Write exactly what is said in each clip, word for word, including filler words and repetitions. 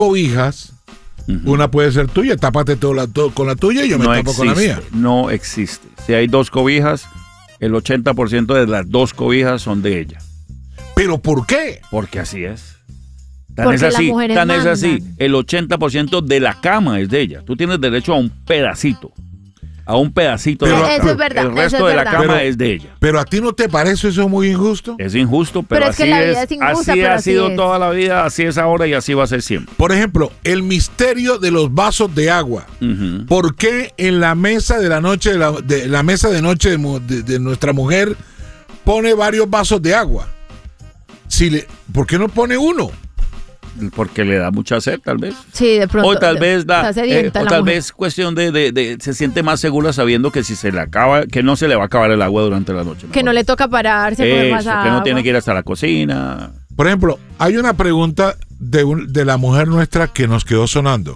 cobijas, uh-huh. una puede ser tuya, tápate todo la, todo con la tuya y yo me no tapo existe, con la mía. No existe. Si hay dos cobijas, el ochenta por ciento de las dos cobijas son de ella. ¿Pero por qué? Porque así es. Tan Porque es así, las mujeres tan es mandan. así. El ochenta por ciento de la cama es de ella. Tú tienes derecho a un pedacito. A un pedacito Pero- de la Eso cama. es verdad, El eso resto es de la verdad. cama Pero- es de ella. ¿Pero a ti no te parece eso muy injusto? Es injusto, pero, Pero es que así la vida es. es injusta, así pero ha así sido es. toda la vida, así es ahora y así va a ser siempre. Por ejemplo, el misterio de los vasos de agua. Ujú. ¿Por qué en la mesa de la noche de la, de, la mesa de noche de, mu- de- de nuestra mujer pone varios vasos de agua? Si le, ¿por qué no pone uno? Porque le da mucha sed, tal vez. Sí, de pronto. O tal vez da, está sedienta eh, o la tal mujer. vez cuestión de, de, de- se siente más segura sabiendo que si se le acaba, que no se le va a acabar el agua durante la noche. Que mejor. no le toca pararse, coger Eso, más que agua. no tiene que ir hasta la cocina. Por ejemplo, hay una pregunta de, un- de la mujer nuestra que nos quedó sonando.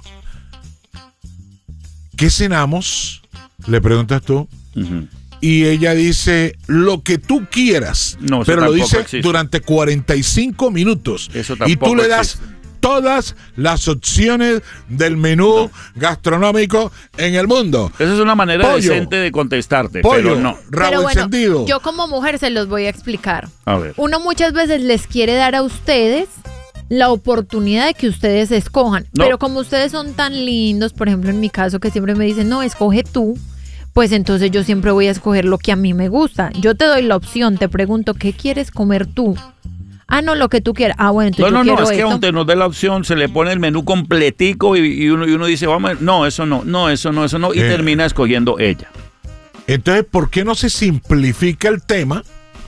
¿Qué cenamos? Le preguntas tú. Ujú. Y ella dice, lo que tú quieras. No, eso pero lo tampoco dice existe. durante cuarenta y cinco minutos. Eso y tampoco tú le das existe. todas las opciones del menú gastronómico en el mundo. Esa es una manera Pollo. decente de contestarte, Pollo, pero no. rabo Pero bueno, encendido. yo como mujer se los voy a explicar. A ver. Uno muchas veces les quiere dar a ustedes la oportunidad de que ustedes escojan. No. Pero como ustedes son tan lindos, por ejemplo en mi caso que siempre me dicen, no, escoge tú, pues entonces yo siempre voy a escoger lo que a mí me gusta. Yo te doy la opción, te pregunto, ¿qué quieres comer tú? Ah, no, lo que tú quieras. Ah, bueno, No, entonces no, yo no, quiero es que esto. aunque nos dé la opción, se le pone el menú completico y, y uno, y uno dice, vamos, no, eso no, no, eso no, eso no, y Eh. termina escogiendo ella. Entonces, ¿por qué no se simplifica el tema?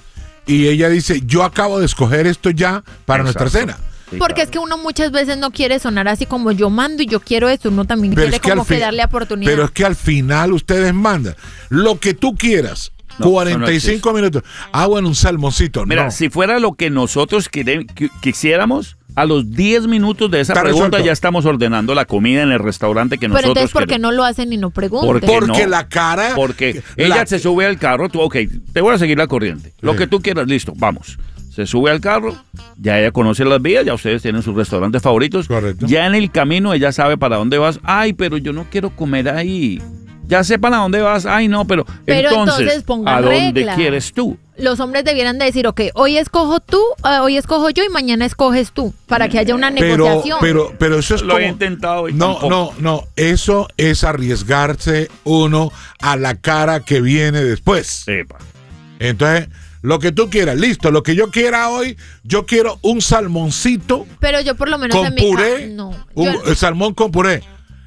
Y ella dice, yo acabo de escoger esto ya para nuestra Exacto. cena. Sí, Porque claro. es que uno muchas veces no quiere sonar así como yo mando y yo quiero esto. Uno también Pero quiere es que como al que fin- darle oportunidad. Pero es que al final ustedes mandan lo que tú quieras. No, cuarenta y cinco minutos. Ah, bueno, un salmoncito. Mira, no. si fuera lo que nosotros quere- qui- quisiéramos, a los diez minutos de esa Está pregunta resuelto. ya estamos ordenando la comida en el restaurante que Pero nosotros entonces, ¿por qué queremos. no lo hacen y no preguntan? Porque Porque no. la cara. Porque la- ella se sube al carro, tú, ok, te voy a seguir la corriente. Lo Sí. que tú quieras, listo, vamos. Se sube al carro, ya ella conoce las vías, ya ustedes tienen sus restaurantes favoritos. Correcto. Ya en el camino ella sabe para dónde vas. Ay, pero yo no quiero comer ahí. Ya sé para dónde vas. Ay, no, pero, Pero entonces, entonces pongan ¿a dónde reglas. quieres tú? Los hombres debieran de decir, ok, hoy escojo tú, eh, hoy escojo yo y mañana escoges tú, para que haya una pero, negociación. pero, pero eso es Lo como. he intentado y No, tampoco. no, no. Eso es arriesgarse uno a la cara que viene después. Epa. Entonces, lo que tú quieras, listo. Lo que yo quiera hoy, yo quiero un salmoncito Pero yo por lo menos con en mi puré. ca- no, un yo- eh, salmón con puré.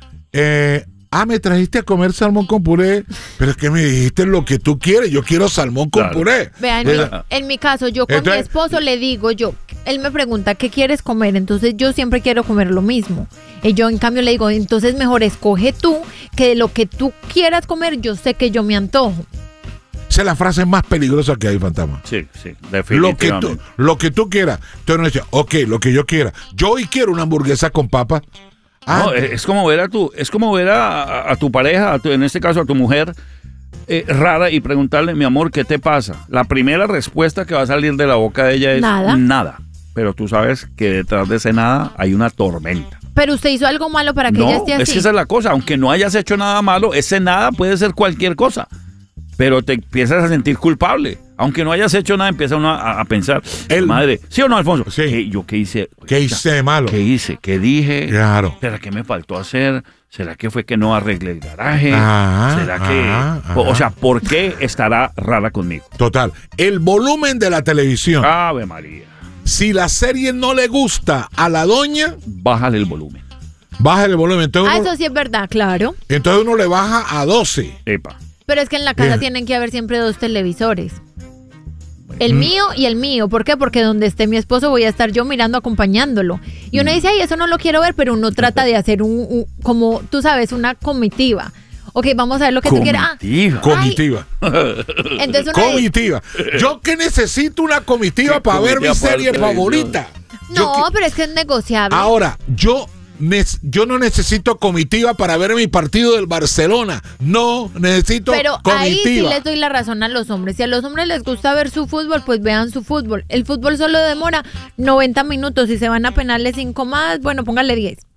Eh, ah, me trajiste a comer salmón con puré. Pero es que me dijiste lo que tú quieres. Yo quiero salmón con Claro. puré. Vean, en, Eh, mi, en mi caso, yo con Entonces- mi esposo le digo yo, él me pregunta, ¿qué quieres comer? Entonces yo siempre quiero comer lo mismo. Y yo en cambio le digo, entonces mejor escoge tú, que de lo que tú quieras comer, yo sé que yo me antojo. Esa es la frase más peligrosa que hay, fantasma. Sí, sí, Lo que, tú, definitivamente. lo que tú quieras. Entonces uno dice, ok, lo que yo quiera. Yo hoy quiero una hamburguesa con papa. Ah, No, es es como ver a tu, es como ver a, a- a tu pareja, a tu- en este caso a tu mujer eh, rara y preguntarle, mi amor, ¿qué te pasa? La primera respuesta que va a salir de la boca de ella es Nada. nada. Pero tú sabes que detrás de ese nada hay una tormenta. Pero usted hizo algo malo para que No, ella esté así. es que esa es la cosa. Aunque no hayas hecho nada malo, ese nada puede ser cualquier cosa. Pero te empiezas a sentir culpable. Aunque no hayas hecho nada, empieza uno a, a pensar, El- madre, ¿sí o no, Alfonso? Sí. ¿Qué- ¿Yo qué hice? ¿Qué hice de malo? ¿Qué hice? ¿Qué dije? Claro. ¿Será que me faltó hacer? ¿Será que fue que no arreglé el garaje? Ajá, ¿Será que...? ajá, O, o ajá. sea, ¿por qué estará rara conmigo? Total. El volumen de la televisión. Ave María. Si la serie no le gusta a la doña, Bájale el volumen. baja el volumen. Entonces, Ah, uno, eso sí es verdad, claro. entonces uno le baja a doce. Epa. Pero es que en la casa Bien. tienen que haber siempre dos televisores. El Mm. mío y el mío. ¿Por qué? Porque donde esté mi esposo voy a estar yo mirando, acompañándolo. Y uno dice, ay, eso no lo quiero ver, pero uno trata de hacer un, un- como tú sabes, una comitiva. Ok, vamos a ver lo que tú quieres. Ah, Comitiva. Comitiva. entonces uno dice, Comitiva. Yo que necesito una comitiva ¿Qué para ver mi comitiva para serie el televisor? favorita. Yo no, que- pero es que es negociable. Ahora, yo, nes- yo no necesito comitiva para ver mi partido del Barcelona. No necesito Pero ahí sí comitiva. les doy la razón a los hombres. Si a los hombres les gusta ver su fútbol, pues vean su fútbol. El fútbol solo demora noventa minutos. Si se van a penales cinco más, bueno, póngale diez.